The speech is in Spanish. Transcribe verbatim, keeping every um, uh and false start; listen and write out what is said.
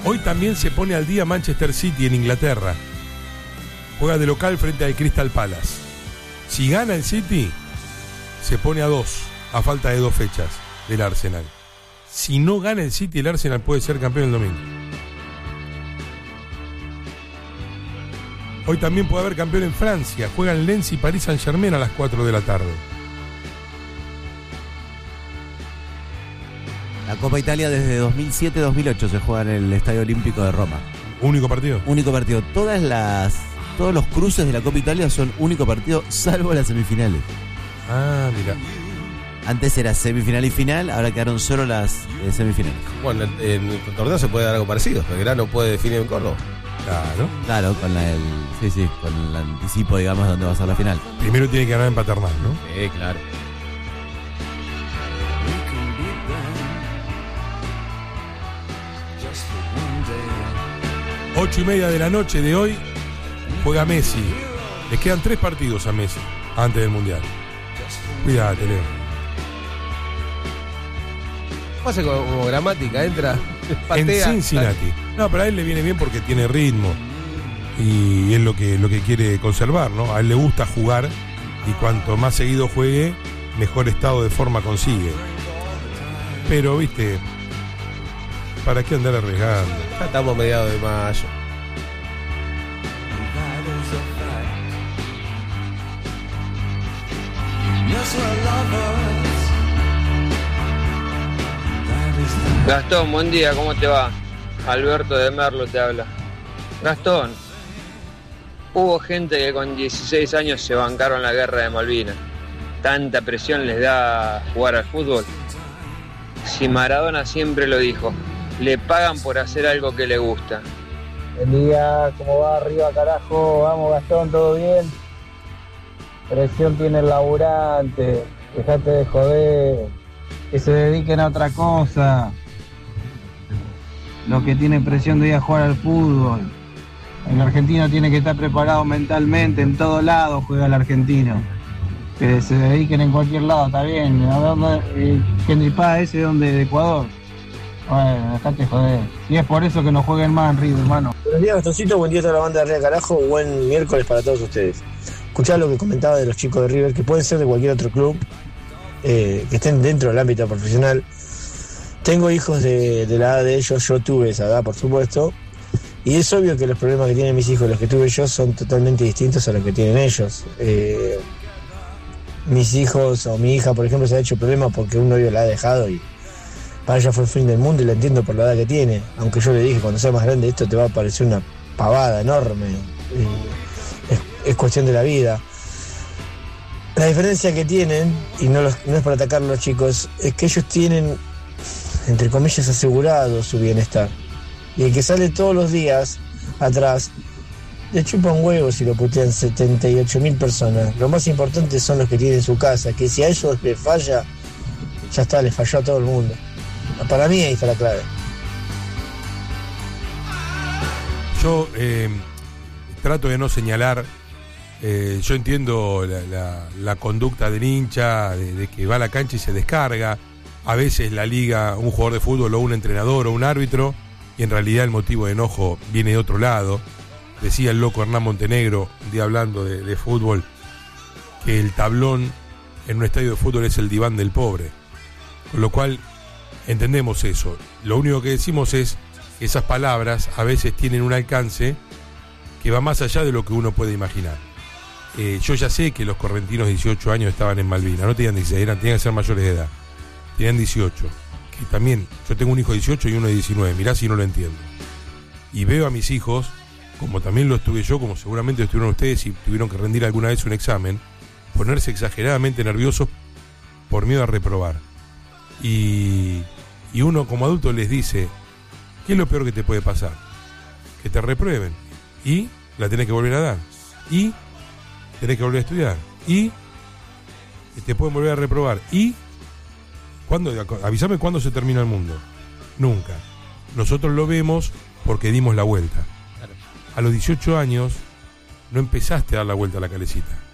Hoy también se pone al día Manchester City en Inglaterra. Juega de local frente al Crystal Palace. Si gana el City, se pone a dos, a falta de dos fechas del Arsenal. Si no gana el City, el Arsenal puede ser campeón el domingo. Hoy también puede haber campeón en Francia. Juegan Lens y Paris Saint-Germain a las cuatro de la tarde. La Copa Italia desde dos mil siete dos mil ocho se juega en el Estadio Olímpico de Roma. ¿Único partido? Único partido. Todas las, todos los cruces de la Copa Italia son único partido, salvo las semifinales. Ah, mira. Antes era semifinal y final, ahora quedaron solo las eh, semifinales. Bueno, en el torneo se puede dar algo parecido. Belgrano puede definir en Córdoba. Claro. Claro, con la, el, sí, sí, con el anticipo, digamos, de dónde va a ser la final. Primero tiene que ganar en Paternal, ¿no? Sí, claro. Ocho y media de la noche de hoy juega Messi. Les quedan tres partidos a Messi antes del Mundial. Cuídate, Leo. Pasa como, como gramática, entra, patea. En Cincinnati. No, pero a él le viene bien porque tiene ritmo. Y es lo que, lo que quiere conservar, ¿no? A él le gusta jugar y cuanto más seguido juegue, mejor estado de forma consigue. Pero, viste, ¿para qué andar arriesgando? Ya estamos a mediados de mayo. Gastón, buen día, ¿cómo te va? Alberto de Merlo te habla. Gastón, hubo gente que con dieciséis años se bancaron la guerra de Malvinas. ¿Tanta presión les da jugar al fútbol? Si Maradona siempre lo dijo, le pagan por hacer algo que le gusta. Buen día, ¿cómo va? Arriba, carajo. Vamos, Gastón, ¿todo bien? Presión tiene el laburante. Dejate de joder. Que se dediquen a otra cosa. Los que tienen presión de ir a jugar al fútbol. El argentino tiene que estar preparado mentalmente. En todos lados juega el argentino. Que se dediquen en cualquier lado, está bien. ¿A dónde? Eh, Henry Paz, ese es donde, de Ecuador. Bueno, dejate joder. Y es por eso que no jueguen más en River, hermano. Buenos días, Gastoncito. Buen día a toda la banda de Arriba Carajo. Buen miércoles para todos ustedes. Escuchá lo que comentaba de los chicos de River, que pueden ser de cualquier otro club, eh, que estén dentro del ámbito profesional. Tengo hijos de, de la edad de ellos, yo tuve esa edad, por supuesto. Y es obvio que los problemas que tienen mis hijos, los que tuve yo, son totalmente distintos a los que tienen ellos. Eh, mis hijos o mi hija, por ejemplo, se ha hecho problema porque un novio la ha dejado y para ella fue el fin del mundo, y la entiendo por la edad que tiene. Aunque yo le dije, cuando seas más grande esto te va a parecer una pavada enorme. Eh, es, es cuestión de la vida. La diferencia que tienen, y no, los, no es para atacar a los chicos, es que ellos tienen, entre comillas, asegurado su bienestar. Y el que sale todos los días atrás, le chupan huevos y lo putean setenta y ocho mil personas. Lo más importante son los que tienen su casa, que si a ellos les falla, ya está, les falló a todo el mundo. Para mí ahí está la clave. Yo eh, trato de no señalar, eh, yo entiendo la, la, la conducta del hincha, de, de que va a la cancha y se descarga. A veces la liga, un jugador de fútbol o un entrenador o un árbitro, y en realidad el motivo de enojo viene de otro lado. Decía el loco Hernán Montenegro, un día hablando de, de fútbol, que el tablón en un estadio de fútbol es el diván del pobre. Con lo cual entendemos eso. Lo único que decimos es que esas palabras a veces tienen un alcance que va más allá de lo que uno puede imaginar. Eh, yo ya sé que los correntinos de dieciocho años estaban en Malvinas, no tenían dieciséis, eran, tenían que ser mayores de edad. Tenían dieciocho. Que también, yo tengo un hijo de dieciocho y uno de diecinueve, mirá si no lo entiendo. Y veo a mis hijos, como también lo estuve yo, como seguramente lo estuvieron ustedes y tuvieron que rendir alguna vez un examen, ponerse exageradamente nerviosos por miedo a reprobar. Y, y uno como adulto les dice, ¿qué es lo peor que te puede pasar? Que te reprueben. Y la tenés que volver a dar. Y tenés que volver a estudiar. Y te pueden volver a reprobar. Y ¿cuándo? Avísame cuándo se termina el mundo. Nunca. Nosotros lo vemos porque dimos la vuelta. A los dieciocho años no empezaste a dar la vuelta a la calecita.